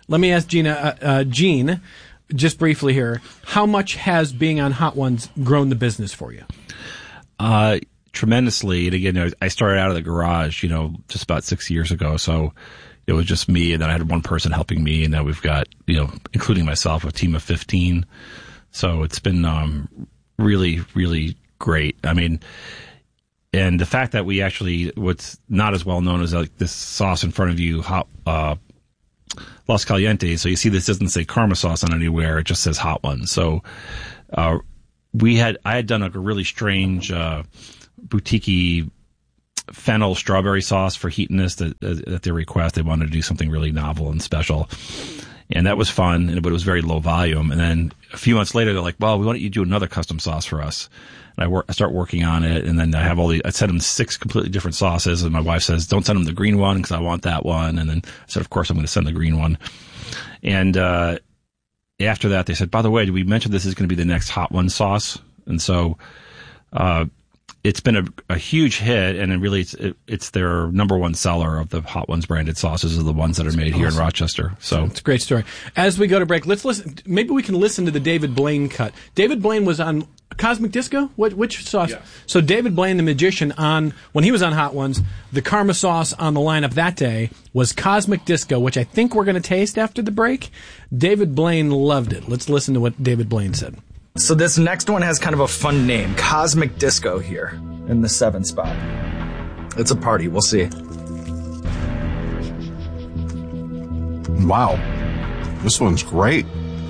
S10: Let me ask Gene, just briefly here, how much has being on Hot Ones grown the business for you?
S19: Tremendously. And again, I started out of the garage, just about 6 years ago. So it was just me, and then I had one person helping me, and now we've got, including myself, a team of 15. So it's been really, really great. I mean, and the fact that we actually, what's not as well known as like this sauce in front of you, Los Calientes. So you see, this doesn't say Karma sauce on anywhere; it just says Hot Ones. So I had done a really strange boutique-y fennel strawberry sauce for Heatonist at their request. They wanted to do something really novel and special, and that was fun. But it was very low volume. And then a few months later, they're like, "Well, we want you to do another custom sauce for us." And I start working on it, and then I send them 6 completely different sauces, and my wife says, "Don't send them the green one because I want that one." And then I said, "Of course I'm going to send the green one." And after that, they said, "By the way, did we mention this is going to be the next Hot One sauce?" And so it's been a huge hit, and it's their number one seller of the Hot Ones branded sauces are the ones that are made here in Rochester. So
S10: it's a great story. As we go to break, let's listen. Maybe we can listen to the David Blaine cut. David Blaine was on Cosmic Disco? Which sauce? Yeah. So David Blaine, the magician, when he was on Hot Ones, the Karma sauce on the lineup that day was Cosmic Disco, which I think we're going to taste after the break. David Blaine loved it. Let's listen to what David Blaine said.
S22: So this next one has kind of a fun name, Cosmic Disco here in the 7 spot. It's a party. We'll see.
S1: Wow. This one's great.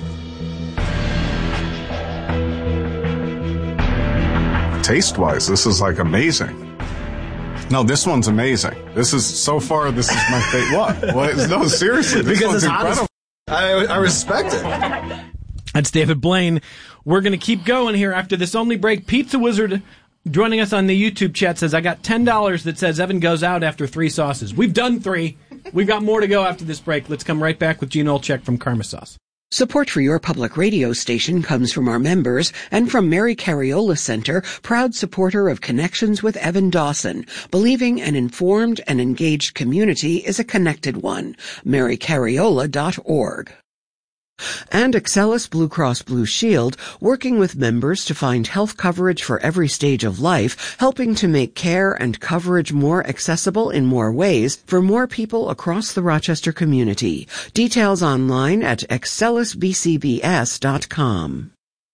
S1: Taste-wise, this is like amazing. No, this one's amazing. This is my favorite. What? No, seriously, this one's incredible.
S22: I respect it.
S10: That's David Blaine. We're going to keep going here after this only break. Pizza Wizard joining us on the YouTube chat says, I got $10 that says Evan goes out after 3 sauces. We've done 3. We've got more to go after this break. Let's come right back with Gene Olchek from Karma Sauce.
S6: Support for your public radio station comes from our members and from Mary Cariola Center, proud supporter of Connections with Evan Dawson, believing an informed and engaged community is a connected one. MaryCariola.org. And Excellus Blue Cross Blue Shield, working with members to find health coverage for every stage of life, helping to make care and coverage more accessible in more ways for more people across the Rochester community. Details online at excellusbcbs.com.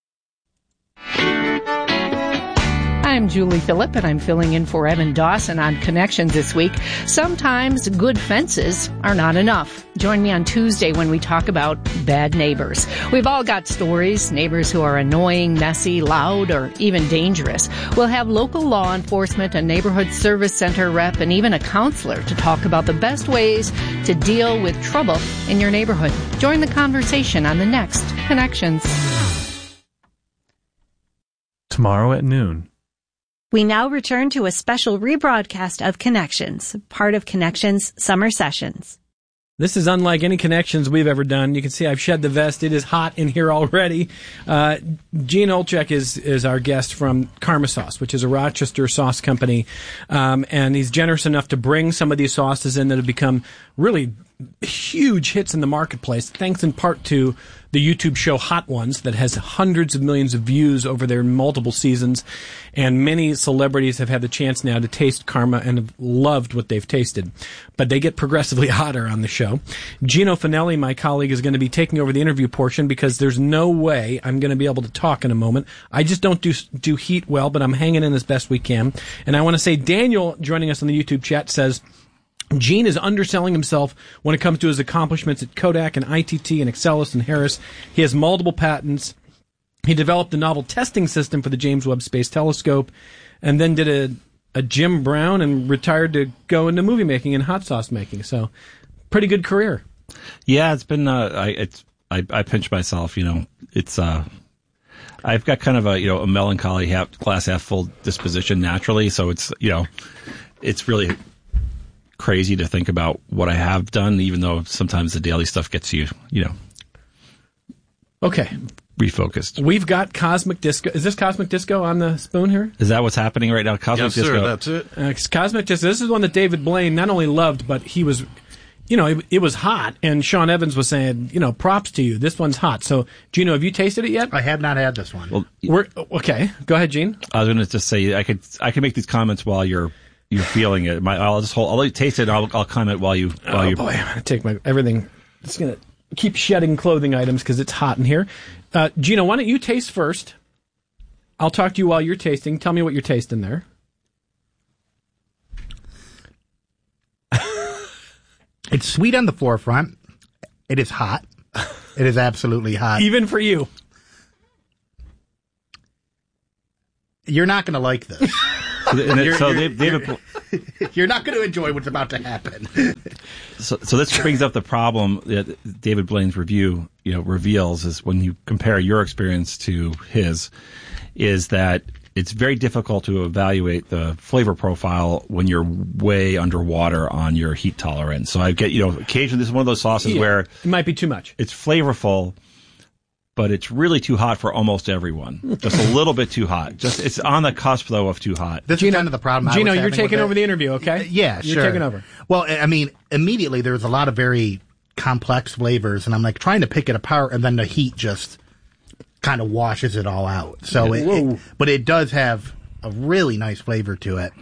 S2: I'm Julie Phillip, and I'm filling in for Evan Dawson on Connections this week. Sometimes good fences are not enough. Join me on Tuesday when we talk about bad neighbors. We've all got stories, neighbors who are annoying, messy, loud, or even dangerous. We'll have local law enforcement, a neighborhood service center rep, and even a counselor to talk about the best ways to deal with trouble in your neighborhood. Join the conversation on the next Connections.
S3: Tomorrow at noon.
S24: We now return to a special rebroadcast of Connections, part of Connections Summer Sessions.
S10: This is unlike any Connections we've ever done. You can see I've shed the vest. It is hot in here already. Gene Olchek is our guest from Karma Sauce, which is a Rochester sauce company. And he's generous enough to bring some of these sauces in that have become really huge hits in the marketplace, thanks in part to the YouTube show Hot Ones that has hundreds of millions of views over their multiple seasons. And many celebrities have had the chance now to taste Karma and have loved what they've tasted. But they get progressively hotter on the show. Gino Finelli, my colleague, is going to be taking over the interview portion because there's no way I'm going to be able to talk in a moment. I just don't do heat well, but I'm hanging in as best we can. And I want to say Daniel, joining us on the YouTube chat, says Gene is underselling himself when it comes to his accomplishments at Kodak and ITT and Excellus and Harris. He has multiple patents. He developed a novel testing system for the James Webb Space Telescope, and then did a Jim Brown and retired to go into movie making and hot sauce making. So, pretty good career.
S19: Yeah, it's been. I pinch myself. It's. I've got kind of a melancholy glass half full disposition naturally. So it's it's really crazy to think about what I have done, even though sometimes the daily stuff gets you,
S10: Okay.
S19: refocused.
S10: We've got Cosmic Disco. Is this Cosmic Disco on the spoon here?
S19: Is that what's happening right now? Cosmic Disco.
S20: Sir, that's it.
S10: Cosmic Disco. This is one that David Blaine not only loved, but he was it was hot, and Sean Evans was saying, props to you. This one's hot. So, Gino, have you tasted it yet?
S18: I have not had this one.
S19: Well,
S10: okay. Go ahead, Gene.
S19: I was going to just say I could make these comments while you're feeling it. I'll let you taste it. And I'll comment while you.
S10: Boy, I'm gonna take my everything. Just gonna keep shedding clothing items because it's hot in here. Gino, why don't you taste first? I'll talk to you while you're tasting. Tell me what you're tasting there.
S18: It's sweet on the forefront. It is hot. It is absolutely hot.
S10: Even for you.
S18: You're not going to like this. You're not going to enjoy what's about to happen.
S19: So this brings up the problem that David Blaine's review, reveals is when you compare your experience to his, is that it's very difficult to evaluate the flavor profile when you're way underwater on your heat tolerance. So I get, occasionally this is one of those sauces where
S10: it might be too much.
S19: It's flavorful, but it's really too hot for almost everyone. Just a little bit too hot. It's on the cusp though of too hot.
S18: This is kind of the problem.
S10: Gino, you're taking over the interview, okay?
S18: Yeah,
S10: you're taking over.
S18: Well, I mean, immediately there's a lot of very complex flavors, and I'm like trying to pick it apart, and then the heat just kind of washes it all out. So, but it does have a really nice flavor to it.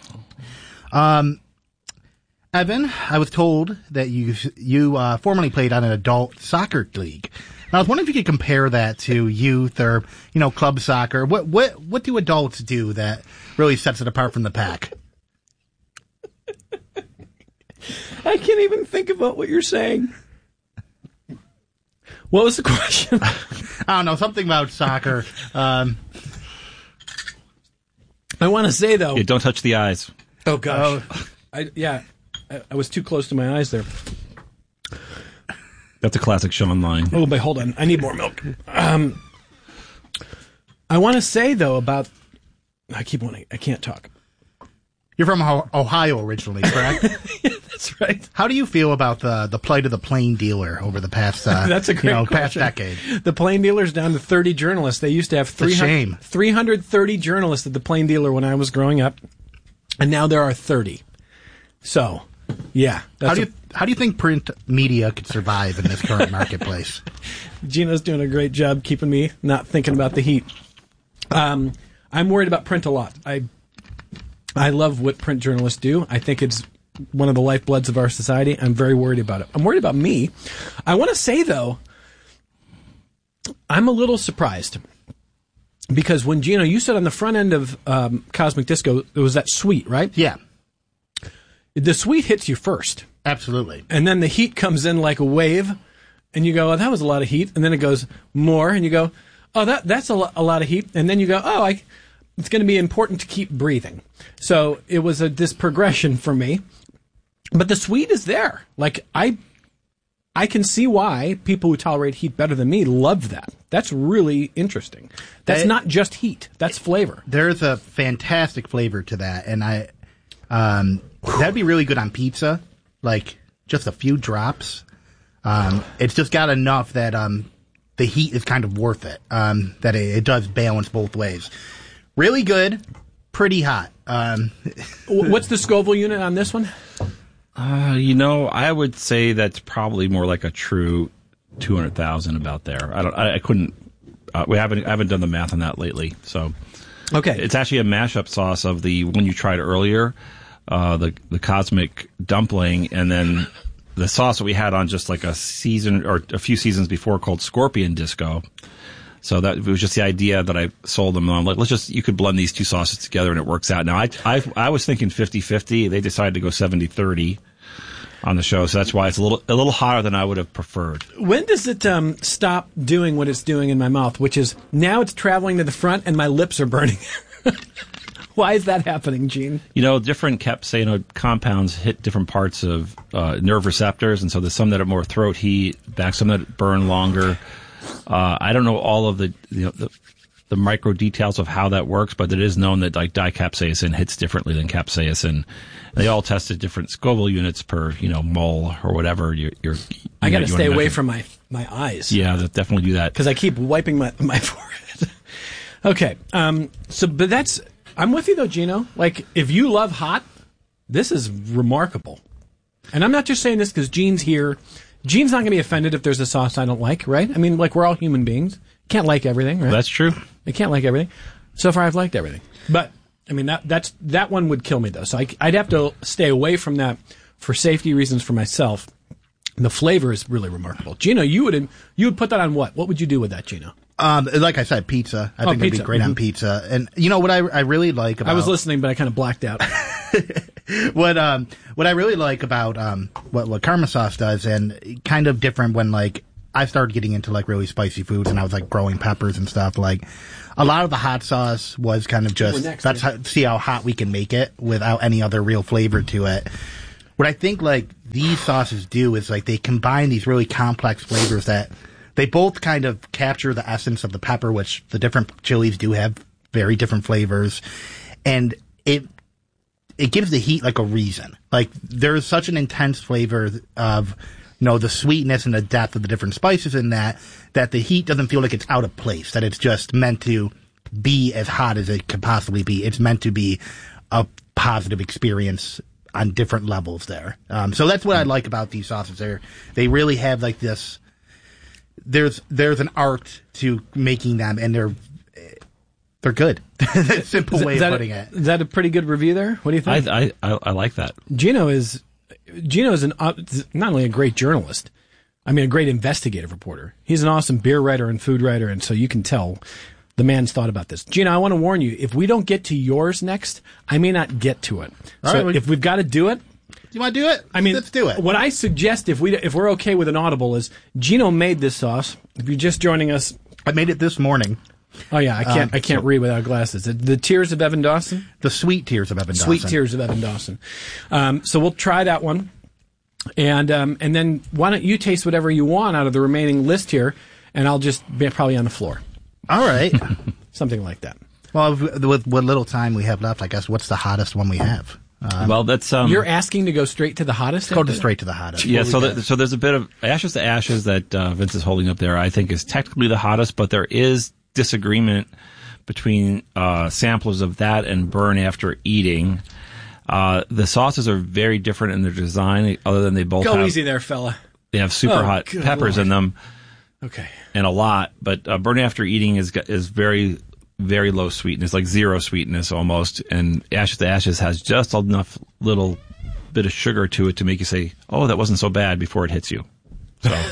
S18: Evan, I was told that you formerly played on an adult soccer league. And I was wondering if you could compare that to youth or club soccer. What do adults do that really sets it apart from the pack?
S10: I can't even think about what you're saying. What was the question?
S18: I don't know, something about soccer.
S10: I want to say, though...
S19: Yeah, don't touch the eyes.
S10: Oh, gosh. I was too close to my eyes there.
S19: That's a classic Sean line.
S10: Oh, but hold on. I need more milk. I want to say, though, about... I can't talk.
S18: You're from Ohio originally, correct?
S10: Yeah, that's right.
S18: How do you feel about the plight of the plain dealer over the past
S10: that's a great
S18: past decade?
S10: The Plain Dealer's down to 30 journalists. They used to have 330 journalists at the Plain Dealer when I was growing up, and now there are 30. So, yeah.
S18: How do you think print media could survive in this current marketplace?
S10: Gino's doing a great job keeping me not thinking about the heat. I'm worried about print a lot. I love what print journalists do. I think it's one of the lifebloods of our society. I'm very worried about it. I'm worried about me. I want to say, though, I'm a little surprised because when, Gino, you said on the front end of Cosmic Disco, it was that sweet, right?
S18: Yeah.
S10: The sweet hits you first.
S18: Absolutely.
S10: And then the heat comes in like a wave, and you go, oh, that was a lot of heat. And then it goes more, and you go, oh, that's a lot of heat. And then you go, oh, it's going to be important to keep breathing. So it was this progression for me. But the sweet is there. Like, I can see why people who tolerate heat better than me love that. That's really interesting. That's not just heat. That's flavor.
S18: There's a fantastic flavor to that. And that'd be really good on pizza. Like, just a few drops. It's just got enough that the heat is kind of worth it. That it does balance both ways. Really good, pretty hot.
S10: What's the Scoville unit on this one?
S19: I would say that's probably more like a true 200,000 about there. I couldn't. I haven't done the math on that lately. So,
S10: okay,
S19: it's actually a mashup sauce of the one you tried earlier, the Cosmic Dumpling, and then the sauce that we had on just like a season or a few seasons before called Scorpion Disco. So that it was just the idea that I sold them. I'm like, you could blend these two sauces together and it works out. Now, I was thinking 50-50. They decided to go 70-30 on the show. So that's why it's a little hotter than I would have preferred.
S10: When does it stop doing what it's doing in my mouth, which is now it's traveling to the front and my lips are burning? Why is that happening, Gene?
S19: Different capsaicinoid compounds hit different parts of nerve receptors. And so there's some that are more throat heat, some that burn longer. I don't know all of the micro details of how that works, but it is known that like dicapsaicin hits differently than capsaicin. They all tested different Scoville units per mole or whatever.
S10: I got to stay away from my eyes.
S19: Yeah, definitely do that
S10: because I keep wiping my forehead. Okay, I'm with you though, Gino. Like if you love hot, this is remarkable.
S4: And I'm not just saying this because Gene's here. Gene's not going to be offended if there's a sauce I don't like, right? I mean, like, we're all human beings. Can't like everything, right?
S19: That's true.
S4: I can't like everything. So far, I've liked everything. But, I mean, that one would kill me, though. So I'd have to stay away from that for safety reasons for myself. The flavor is really remarkable. Gino, you would put that on what? What would you do with that, Gino?
S18: Like I said, pizza. I think it'd be great on pizza. And you know what I really like about...
S4: I was listening, but I kind of blacked out.
S18: What I really like about what Karma sauce does, and kind of different when like I started getting into like really spicy foods and I was like growing peppers and stuff, like a lot of the hot sauce was kind of just see how hot we can make it without any other real flavor to it. What I think like these sauces do is like they combine these really complex flavors that they both kind of capture the essence of the pepper, which the different chilies do have very different flavors, and it gives the heat like a reason. Like there's such an intense flavor of, you know, the sweetness and the depth of the different spices in that the heat doesn't feel like it's out of place, that it's just meant to be as hot as it could possibly be. It's meant to be a positive experience on different levels there. So that's what I like about these sauces. They really have like this, there's an art to making them, and they're good. Simple way of putting it.
S4: Is that a pretty good review there? What do you think?
S19: I like that.
S4: Gino is not only a great journalist, I mean a great investigative reporter. He's an awesome beer writer and food writer, and so you can tell the man's thought about this. Gino, I want to warn you, if we don't get to yours next, I may not get to it. So if we've got to do it,
S18: you want to do it?
S4: I mean,
S18: let's do it.
S4: What I suggest, if we're okay with an audible, is Gino made this sauce. If you're just joining us,
S18: I made it this morning.
S4: Oh yeah, I can't read without glasses. The Tears of Evan Dawson,
S18: the Sweet Tears of Evan Dawson,
S4: Sweet Tears of Evan Dawson. So we'll try that one, and then why don't you taste whatever you want out of the remaining list here, and I'll just be probably on the floor.
S18: All right,
S4: something like that.
S18: Well, with what little time we have left, I guess what's the hottest one we have?
S19: Well, that's
S4: you're asking to go straight to the hottest.
S18: Straight to the hottest.
S19: Yeah, so there's a bit of Ashes to Ashes that Vince is holding up there. I think is technically the hottest, but there is disagreement between samplers of that and Burn After Eating. The sauces are very different in their design, other than they both
S4: go
S19: have,
S4: easy there, fella.
S19: They have super hot peppers in them.
S4: Okay,
S19: and a lot, but Burn After Eating is very, very low sweetness, like zero sweetness almost, and Ashes to Ashes has just enough little bit of sugar to it to make you say, "Oh, that wasn't so bad" before it hits you. So,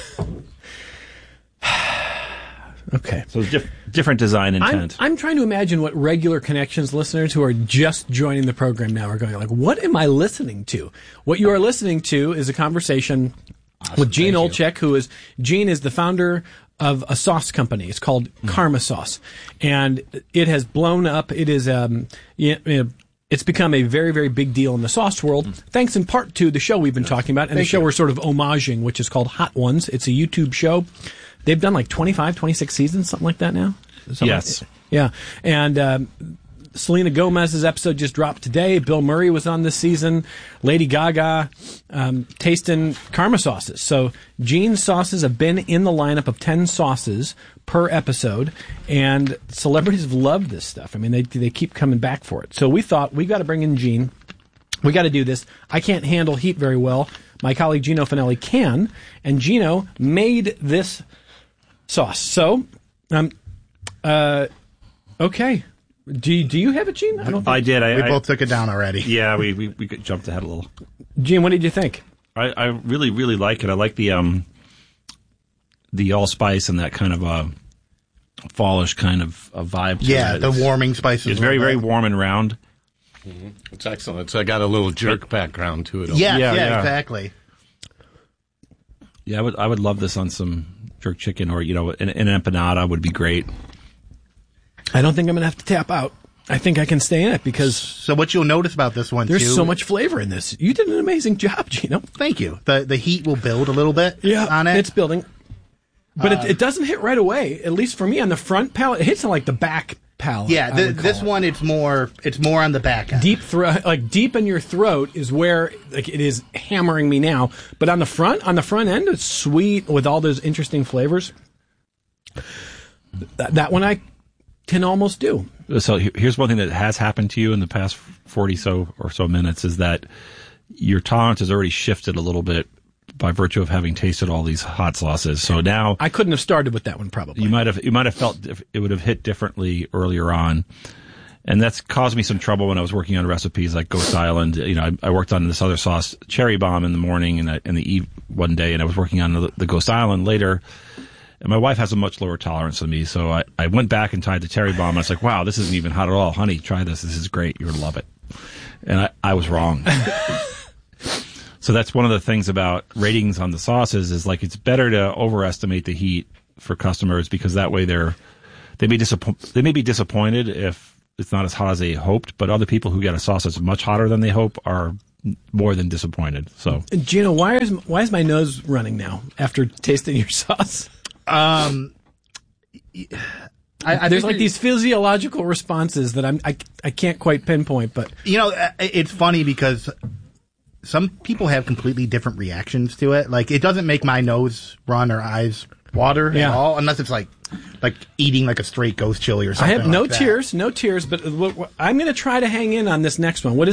S4: okay,
S19: so it's different design intent.
S4: I'm trying to imagine what regular Connections listeners who are just joining the program now are going like, "What am I listening to?" What you are listening to is a conversation with Gene Olczyk, Gene is the founder of a sauce company. It's called Karma Sauce, and it has blown up. It is it's become a very, very big deal in the sauce world, thanks in part to the show we've been talking about, and the show we're sort of homaging, which is called Hot Ones. It's a YouTube show. They've done like 25, 26 seasons, something like that now.
S19: Yes.
S4: Yeah, and Selena Gomez's episode just dropped today. Bill Murray was on this season. Lady Gaga, tasting Karma sauces. So Gene's sauces have been in the lineup of 10 sauces per episode, and celebrities have loved this stuff. I mean, they keep coming back for it. So we thought, we got to bring in Gene. We got to do this. I can't handle heat very well. My colleague Gino Finelli can, and Gino made this sauce. So, okay. Do you have it, Gene?
S19: I did.
S18: We both took it down already.
S19: Yeah, we jumped ahead a little.
S4: Gene, what did you think?
S19: I really, really like it. I like the allspice and that kind of fallish kind of a vibe to it.
S18: Yeah, the warming spices.
S19: It's very, very warm and round.
S20: Mm-hmm. It's excellent. It's got a little jerk background to it.
S18: Yeah, exactly.
S19: Yeah, I would love this on some jerk chicken, or an empanada would be great.
S4: I don't think I'm going to have to tap out. I think I can stay in it because...
S18: So what you'll notice about this one,
S4: there's so much flavor in this. You did an amazing job, Gino.
S18: Thank you. The heat will build a little bit on it.
S4: It's building. But it doesn't hit right away, at least for me, on the front palate. It hits on like the back palate.
S18: Yeah, this one, it's more on the back end.
S4: Deep in your throat is where it is hammering me now. But on the front end, it's sweet with all those interesting flavors. That one I can almost do.
S19: So here's one thing that has happened to you in the past 40 or so minutes is that your tolerance has already shifted a little bit by virtue of having tasted all these hot sauces. So now
S4: I couldn't have started with that one probably.
S19: You might have felt it would have hit differently earlier on. And that's caused me some trouble when I was working on recipes like Ghost Island. You know, I worked on this other sauce, Cherry Bomb, in the morning and in the eve one day, and I was working on the Ghost Island later. And my wife has a much lower tolerance than me, so I went back and tried the Cherry Bomb. And I was like, wow, this isn't even hot at all. Honey, try this. This is great. You're going to love it. And I was wrong. So that's one of the things about ratings on the sauces is like it's better to overestimate the heat for customers because that way they may be disappointed if it's not as hot as they hoped, but other people who get a sauce that's much hotter than they hope are more than disappointed. So,
S4: Gino, why is my nose running now after tasting your sauce?
S18: I
S4: There's like these physiological responses that I can't quite pinpoint, but
S18: you know, it's funny because some people have completely different reactions to it. Like it doesn't make my nose run or eyes water at all, unless it's like eating like a straight ghost chili or something.
S4: I have no tears, but I'm going to try to hang in on this next one. What is